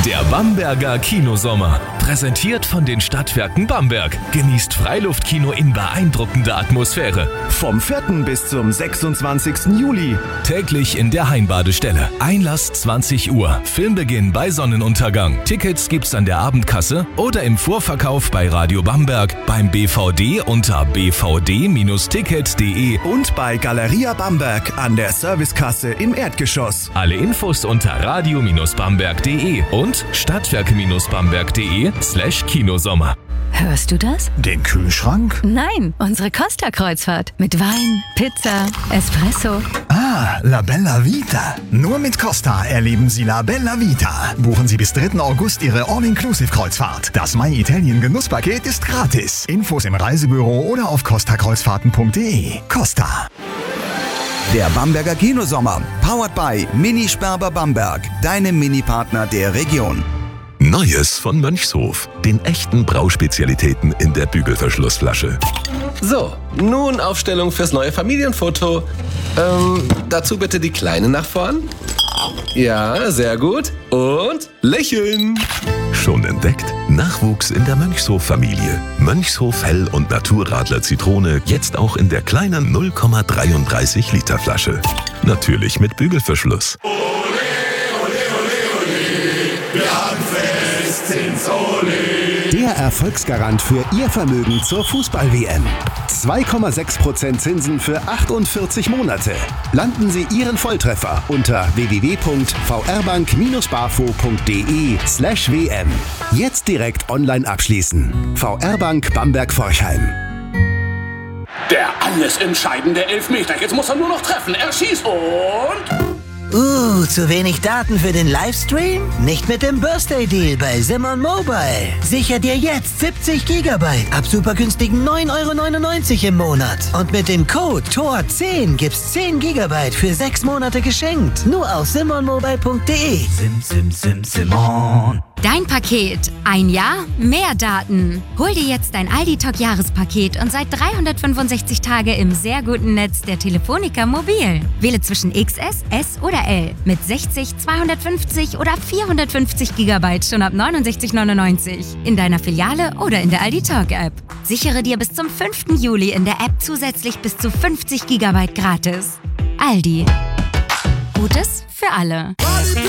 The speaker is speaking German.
Der Bamberger Kinosommer. Präsentiert von den Stadtwerken Bamberg. Genießt Freiluftkino in beeindruckender Atmosphäre. Vom 4. bis zum 26. Juli. Täglich in der Heimbadestelle. Einlass 20 Uhr. Filmbeginn bei Sonnenuntergang. Tickets gibt's an der Abendkasse oder im Vorverkauf bei Radio Bamberg, beim BVD unter bvd-ticket.de Und bei Galeria Bamberg an der Servicekasse im Erdgeschoss. Alle Infos unter radio-bamberg.de und stadtwerke-bamberg.de/Kinosommer. Hörst du das? Den Kühlschrank? Nein, unsere Costa-Kreuzfahrt. Mit Wein, Pizza, Espresso. Ah, La Bella Vita. Nur mit Costa erleben Sie La Bella Vita. Buchen Sie bis 3. August Ihre All-Inclusive-Kreuzfahrt. Das My Italien Genusspaket ist gratis. Infos im Reisebüro oder auf costakreuzfahrten.de. Costa. Der Bamberger Kinosommer. Powered by Mini Sperber Bamberg. Deinem Mini-Partner der Region. Neues von Mönchshof. Den echten Brauspezialitäten in der Bügelverschlussflasche. So, nun Aufstellung fürs neue Familienfoto. Dazu bitte die Kleine nach vorn. Ja, sehr gut. Und lächeln. Schon entdeckt? Nachwuchs in der Mönchshof-Familie. Mönchshof Hell- und Naturradler Zitrone jetzt auch in der kleinen 0,33 Liter Flasche. Natürlich mit Bügelverschluss. Der Erfolgsgarant für Ihr Vermögen zur Fußball-WM. 2,6% Zinsen für 48 Monate. Landen Sie Ihren Volltreffer unter www.vrbank-barfo.de/WM. Jetzt direkt online abschließen. VR Bank Bamberg-Forchheim. Der alles entscheidende Elfmeter. Jetzt muss er nur noch treffen. Er schießt und... zu wenig Daten für den Livestream? Nicht mit dem Birthday-Deal bei Simon Mobile. Sicher dir jetzt 70 GB ab super günstigen 9,99 € im Monat. Und mit dem Code TOR10 gibt's 10 GB für 6 Monate geschenkt. Nur auf simonmobile.de. Simon. Dein Paket. Ein Jahr, mehr Daten. Hol dir jetzt dein Aldi-Talk-Jahrespaket und seit 365 Tage im sehr guten Netz der Telefonica Mobil. Wähle zwischen XS, S oder L mit 60, 250 oder 450 GB schon ab 69,99 € in deiner Filiale oder in der Aldi-Talk-App. Sichere dir bis zum 5. Juli in der App zusätzlich bis zu 50 GB gratis. Aldi. Gutes für alle.